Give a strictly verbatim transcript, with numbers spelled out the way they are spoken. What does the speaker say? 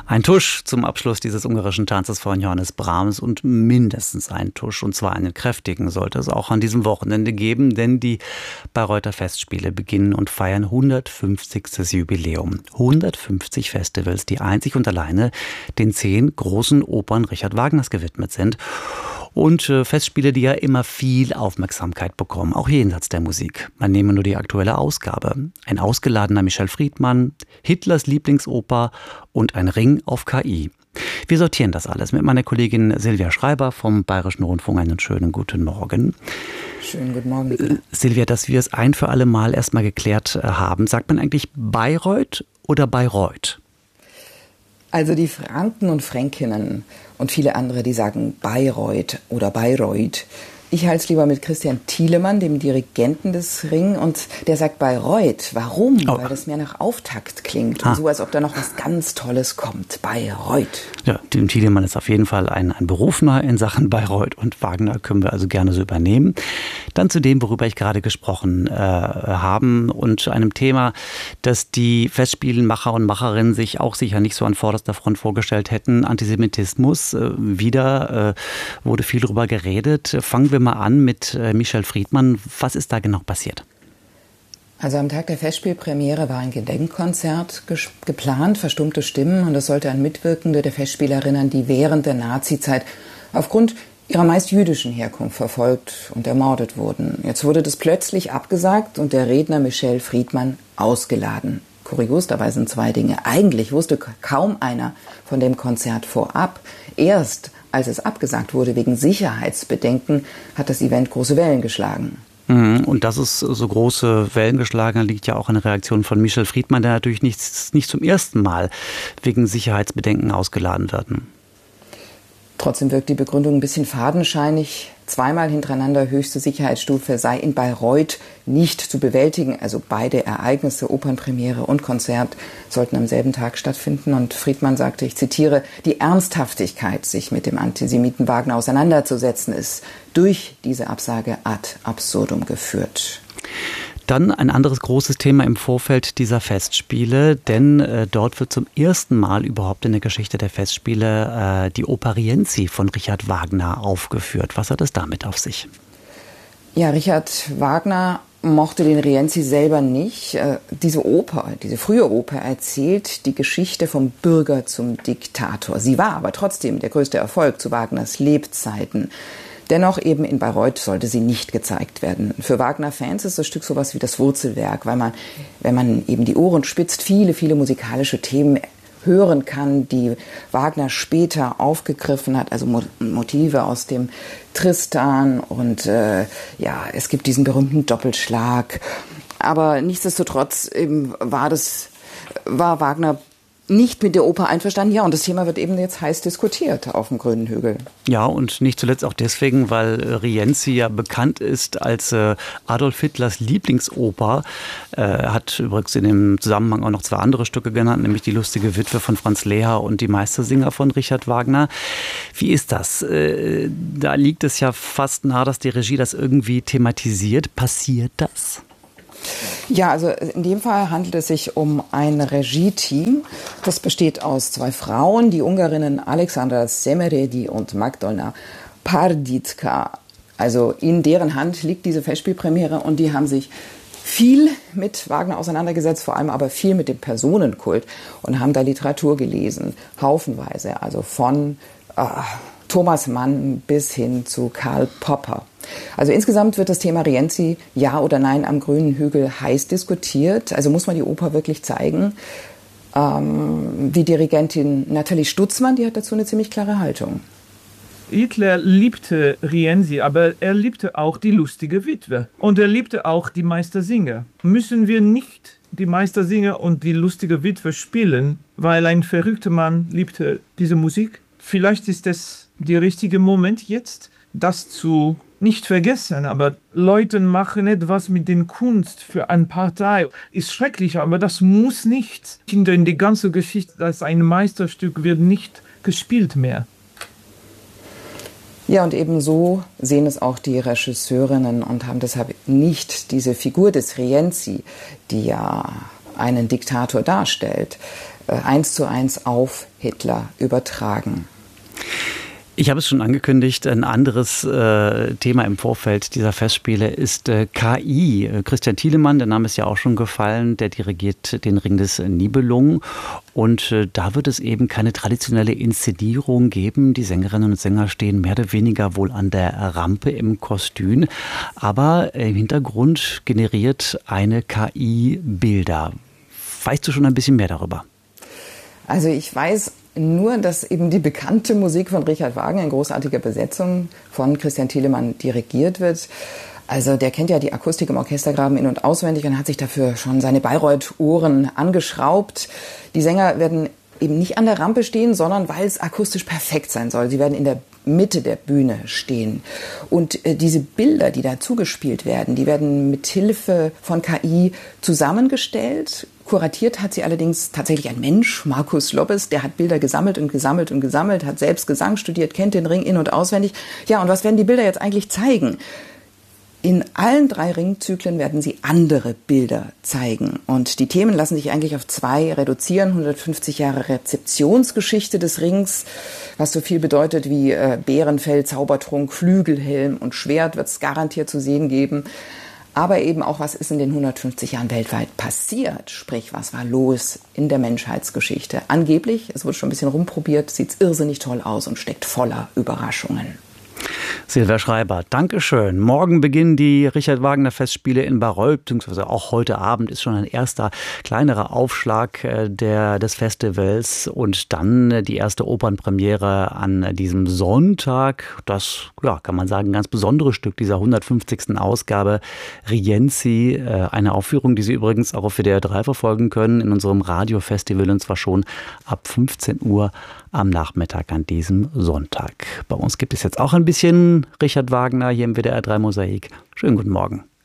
Ein Tusch zum Abschluss dieses ungarischen Tanzes von Johannes Brahms und mindestens ein Tusch, und zwar einen kräftigen, sollte es auch an diesem Wochenende geben, denn die Bayreuther Festspiele beginnen und feiern hundertfünfzigstes Jubiläum. hundertfünfzig Festivals, die einzig und alleine den zehn großen Opern Richard Wagners gewidmet sind. Und äh, Festspiele, die ja immer viel Aufmerksamkeit bekommen, auch jenseits der Musik. Man nehme nur die aktuelle Ausgabe. Ein ausgeladener Michel Friedmann, Hitlers Lieblingsoper und ein Ring auf K I. Wir sortieren das alles mit meiner Kollegin Silvia Schreiber vom Bayerischen Rundfunk. Einen schönen guten Morgen. Schönen guten Morgen, Nicola. Äh, Silvia, dass wir es ein für alle Mal erstmal geklärt äh, haben. Sagt man eigentlich Bayreuth oder Bayreuth? Also die Franken und Fränkinnen und viele andere, die sagen Bayreuth oder Bayreuth. Ich halte es lieber mit Christian Thielemann, dem Dirigenten des Ring, und der sagt Bayreuth. Warum? Oh. Weil das mehr nach Auftakt klingt und ah. so, als ob da noch was ganz Tolles kommt. Bayreuth. Ja, dem Thielemann ist auf jeden Fall ein, ein Berufener in Sachen Bayreuth, und Wagner können wir also gerne so übernehmen. Dann zu dem, worüber ich gerade gesprochen äh, haben, und einem Thema, das die Festspielenmacher und Macherinnen sich auch sicher nicht so an vorderster Front vorgestellt hätten. Antisemitismus. Äh, wieder äh, wurde viel darüber geredet. Fangen wir mal an mit äh, Michel Friedmann. Was ist da genau passiert? Also am Tag der Festspielpremiere war ein Gedenkkonzert ges- geplant, verstummte Stimmen, und das sollte an Mitwirkende der Festspiele erinnern, die während der Nazizeit aufgrund ihrer meist jüdischen Herkunft verfolgt und ermordet wurden. Jetzt wurde das plötzlich abgesagt und der Redner Michel Friedmann ausgeladen. Kurios dabei sind zwei Dinge. Eigentlich wusste kaum einer von dem Konzert vorab. Erst als es abgesagt wurde wegen Sicherheitsbedenken, hat das Event große Wellen geschlagen. Und dass es so große Wellen geschlagen hat, liegt ja auch in der Reaktion von Michel Friedmann, der natürlich nicht, nicht zum ersten Mal wegen Sicherheitsbedenken ausgeladen wird. Trotzdem wirkt die Begründung ein bisschen fadenscheinig. Zweimal hintereinander höchste Sicherheitsstufe sei in Bayreuth nicht zu bewältigen. Also beide Ereignisse, Opernpremiere und Konzert, sollten am selben Tag stattfinden. Und Friedmann sagte, ich zitiere, die Ernsthaftigkeit, sich mit dem Antisemiten Wagner auseinanderzusetzen, ist durch diese Absage ad absurdum geführt. Dann ein anderes großes Thema im Vorfeld dieser Festspiele, denn äh, dort wird zum ersten Mal überhaupt in der Geschichte der Festspiele äh, die Oper Rienzi von Richard Wagner aufgeführt. Was hat es damit auf sich? Ja, Richard Wagner mochte den Rienzi selber nicht. Äh, diese Oper, diese frühe Oper erzählt die Geschichte vom Bürger zum Diktator. Sie war aber trotzdem der größte Erfolg zu Wagners Lebzeiten. Dennoch eben in Bayreuth sollte sie nicht gezeigt werden. Für Wagner-Fans ist das Stück sowas wie das Wurzelwerk, weil man, wenn man eben die Ohren spitzt, viele, viele musikalische Themen hören kann, die Wagner später aufgegriffen hat, also Motive aus dem Tristan, und äh, ja, es gibt diesen berühmten Doppelschlag. Aber nichtsdestotrotz eben war das, war Wagner nicht mit der Oper einverstanden. Ja, und das Thema wird eben jetzt heiß diskutiert auf dem Grünen Hügel. Ja, und nicht zuletzt auch deswegen, weil Rienzi ja bekannt ist als äh, Adolf Hitlers Lieblingsoper. Er äh, hat übrigens in dem Zusammenhang auch noch zwei andere Stücke genannt, nämlich Die lustige Witwe von Franz Lehár und Die Meistersinger von Richard Wagner. Wie ist das? Äh, da liegt es ja fast nahe, dass die Regie das irgendwie thematisiert. Passiert das? Ja, also in dem Fall handelt es sich um ein Regie-Team. Das besteht aus zwei Frauen, die Ungarinnen Alexandra Semeredi und Magdolna Parditzka. Also in deren Hand liegt diese Festspielpremiere, und die haben sich viel mit Wagner auseinandergesetzt, vor allem aber viel mit dem Personenkult, und haben da Literatur gelesen, haufenweise, also von äh, Thomas Mann bis hin zu Karl Popper. Also insgesamt wird das Thema Rienzi, ja oder nein, am Grünen Hügel heiß diskutiert. Also muss man die Oper wirklich zeigen. Ähm, die Dirigentin Nathalie Stutzmann, die hat dazu eine ziemlich klare Haltung. Hitler liebte Rienzi, aber er liebte auch die lustige Witwe. Und er liebte auch die Meistersinger. Müssen wir nicht die Meistersinger und die lustige Witwe spielen, weil ein verrückter Mann liebte diese Musik? Vielleicht ist es der richtige Moment jetzt, das zu nicht vergessen, aber Leute machen etwas mit der Kunst für eine Partei. Ist schrecklich, aber das muss nicht. In der ganzen Geschichte, dass ein Meisterstück wird nicht gespielt mehr. Ja, und eben so sehen es auch die Regisseurinnen und haben deshalb nicht diese Figur des Rienzi, die ja einen Diktator darstellt, eins zu eins auf Hitler übertragen. Ich habe es schon angekündigt, ein anderes äh, Thema im Vorfeld dieser Festspiele ist äh, K I. Christian Thielemann, der Name ist ja auch schon gefallen, der dirigiert den Ring des Nibelungen. Und äh, da wird es eben keine traditionelle Inszenierung geben. Die Sängerinnen und Sänger stehen mehr oder weniger wohl an der Rampe im Kostüm. Aber im Hintergrund generiert eine K I Bilder. Weißt du schon ein bisschen mehr darüber? Also ich weiß nur, dass eben die bekannte Musik von Richard Wagner in großartiger Besetzung von Christian Thielemann dirigiert wird. Also der kennt ja die Akustik im Orchestergraben in- und auswendig und hat sich dafür schon seine Bayreuth-Ohren angeschraubt. Die Sänger werden eben nicht an der Rampe stehen, sondern weil es akustisch perfekt sein soll. Sie werden in der Mitte der Bühne stehen. Und äh, diese Bilder, die da zugespielt werden, die werden mit Hilfe von K I zusammengestellt. Kuratiert hat sie allerdings tatsächlich ein Mensch, Markus Lobbes, der hat Bilder gesammelt und gesammelt und gesammelt, hat selbst Gesang studiert, kennt den Ring in- und auswendig. Ja, und was werden die Bilder jetzt eigentlich zeigen? In allen drei Ringzyklen werden sie andere Bilder zeigen. Und die Themen lassen sich eigentlich auf zwei reduzieren. hundertfünfzig Jahre Rezeptionsgeschichte des Rings, was so viel bedeutet wie äh, Bärenfell, Zaubertrunk, Flügelhelm und Schwert wird es garantiert zu sehen geben. Aber eben auch, was ist in den hundertfünfzig Jahren weltweit passiert? Sprich, was war los in der Menschheitsgeschichte? Angeblich, es wurde schon ein bisschen rumprobiert, sieht es irrsinnig toll aus und steckt voller Überraschungen. Silvia Schreiber, Dankeschön. Morgen beginnen die Richard Wagner Festspiele in Bayreuth, beziehungsweise auch heute Abend ist schon ein erster kleinerer Aufschlag der, des Festivals und dann die erste Opernpremiere an diesem Sonntag. Das, ja, kann man sagen, ein ganz besonderes Stück dieser hundertfünfzigsten Ausgabe Rienzi. Eine Aufführung, die Sie übrigens auch auf W D R drei verfolgen können in unserem Radiofestival und zwar schon ab fünfzehn Uhr am Nachmittag an diesem Sonntag. Bei uns gibt es jetzt auch ein bisschen Richard Wagner hier im W D R drei Mosaik. Schönen guten Morgen.